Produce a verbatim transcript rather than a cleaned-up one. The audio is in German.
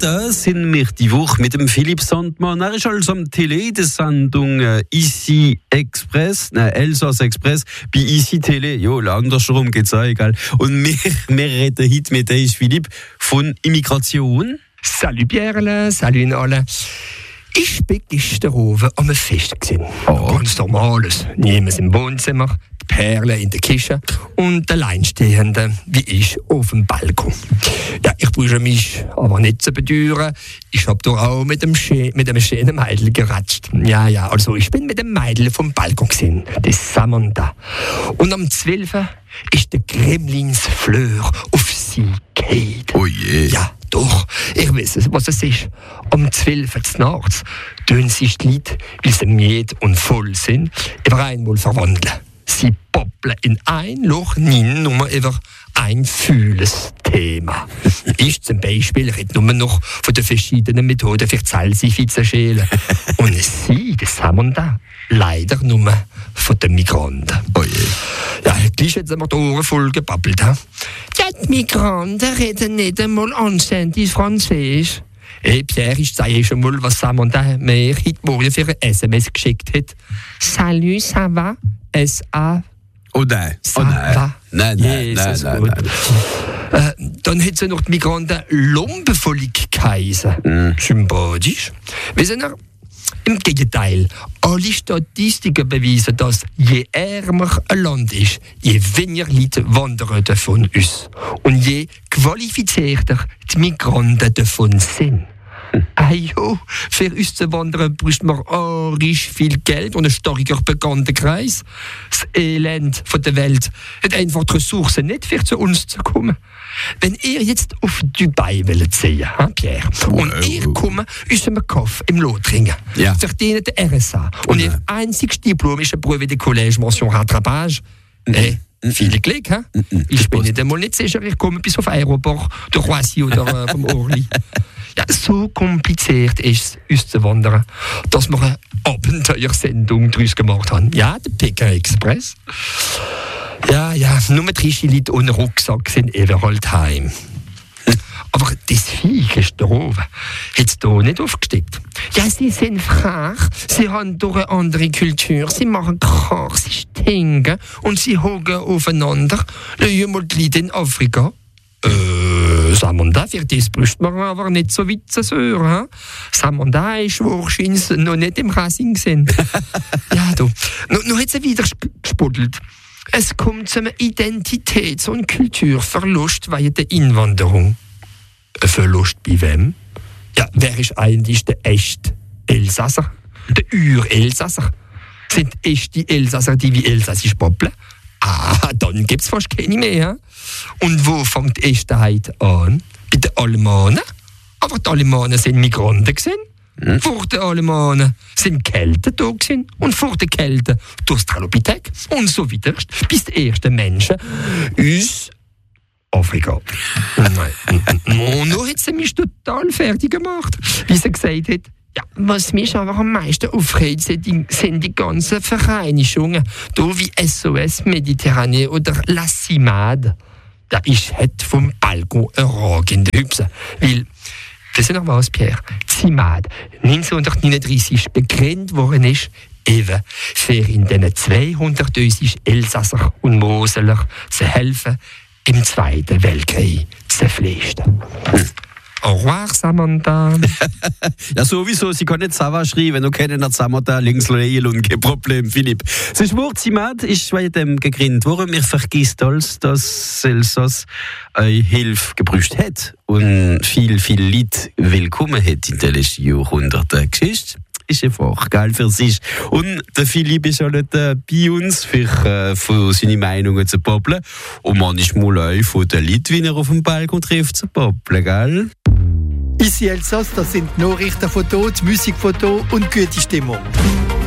da sind wir die Woche mit dem Philipp Sandmann. Er ist also am Tele der Sendung äh, Ici Express, nein, Elsass Express, bei Ici Tele. Jo, andersrum geht's auch, egal. Und wir, wir reden heute mit dir, Philipp, von Immigration. Salut Pierre, salut alle. Ich bin gestern oben am Fest gesehen. Oh. Ganz normales. Niemand im Wohnzimmer, die Perle in der Küche und der Alleinstehende, wie ich, auf dem Balkon. Ja, ich brauche mich aber nicht zu bedeuern. Ich habe doch auch mit dem, Schä- mit dem schönen Mädel geratscht. Ja, ja, also ich bin mit dem Mädel vom Balkon gesehen, das Samantha. Und am zwölften ist der Gremlins Fleur auf sie gefallen. Oh je. Ja. Doch, ich weiß es, was es ist. Am zwölften nachts tun sich die Leute, weil sie müde und voll sind, über einmal verwandeln. Sie poppeln in ein Loch, nie nur über ein fühles Thema. Ich zum Beispiel rede nur noch von den verschiedenen Methoden für Salsify zu schälen. Und sie, das haben wir da, leider nur von den Migranten. Oh je. Ja, gleich hat wir die Ohren voll gebabbelt. Ja, die Migranten reden nicht einmal anständig Französisch. Hey Pierre, ich zeige schon mal, was Samantha mir heute Morgen für ein S M S geschickt hat. Salut, ça va? S A Oh nein, Ça oh nein. va? Nein, nein, Jesus, nein, gut. nein, nein. Äh, dann hat sie noch die Migranten lumpenvollig geheißen. Mm. Sympathisch. Wissen Sie, im Gegenteil, alle Statistiken beweisen, dass je ärmer ein Land ist, je weniger Leute wandern von uns. Und je qualifizierter die Migranten davon sind. Ah jo, für uns zu wandern braucht man auch richtig viel Geld und einen starker Bekanntenkreis. Das Elend von der Welt hat einfach die Ressourcen nicht, für zu uns zu kommen. Wenn ihr jetzt auf Dubai wollt sehen, hein, Pierre, und ihr kommt aus einem Kaff im Lothringen, Ja. verdient den R S A und ihr einziges Diplom ist ein Brevet de Collège Mention Rattrapage, eh, viel Glück, hein? Ich bin nicht einmal nicht sicher, ich komme bis auf Aeroport de Roissy oder äh, vom Orly. Ja, so kompliziert ist es, uns zu wandern, dass wir eine Abenteuersendung daraus gemacht haben. Ja, der Peking Express. Ja, ja, nur die Leute ohne Rucksack sind überall heim. Aber das Vieh gestern oben hat es hier nicht aufgesteckt. Ja, sie sind frech, sie haben durch eine andere Kultur, sie machen Krach, sie stinken und sie hocken aufeinander. Schau mal die Leute in Afrika. Äh, Samantha, für das braucht man aber nicht so weit zu hören. Samantha ist wahrscheinlich noch nicht im Racing gesehen. Ja, du. Noch, noch hat sie wieder gespuddelt. Es kommt zu einem Identitäts- und Kulturverlust wegen der Einwanderung. Ein Verlust bei wem? Ja, wer ist eigentlich der echte Elsasser? Der Ur-Elsasser? Sind echte Elsasser die wie Elsassisch poppeln? Ah, dann gibt's fast keine mehr. Und wo fängt die Echtheit an? Bei den Alemanen? Aber die Alemanen sind Migranten gewesen. Hm. Vor den Alemanen sind Kelten da gewesen. Und vor den Kelten die Australopithek. Und so weiter. Bis die ersten Menschen aus Afrika. Und noch hat sie mich total fertig gemacht. Wie sie gesagt hat, ja, was mich aber am meisten aufregt, sind die, sind die ganzen Vereinigungen, da wie S O S Mediterranee oder La Cimade. Ja, ich hätte vom Balkon eine ragende Hübse. Weil, wissen Sie noch was, Pierre? Cimade neunzehnhundertneununddreißig begründet worden ist, eben für in den zweihunderttausend Elsasser und Moseler zu helfen, im Zweiten Weltkrieg zu flüchten. Au revoir, Samantha. Ja, sowieso, sie kann nicht Sava schreiben, du kennst nicht Samantha, links Leil und kein Problem, Philipp. Es ist wahr, Zimat ist bei dem gegründet worden. Wir vergisst alles, dass Elsass eine Hilfe gebraucht hat und viel, viel Leute willkommen hat in den letzten Jahrhunderten. Geschichte ist einfach geil für sich. Und der Philipp ist ja nicht äh, bei uns, für, äh, für seine Meinungen zu poppeln. Und manchmal auch von den Leuten, wie er auf dem Balkon trifft, zu poppeln, gell? Ici Elsass, das sind die Nachrichten von hier, die Musik von hier und gute Stimmung.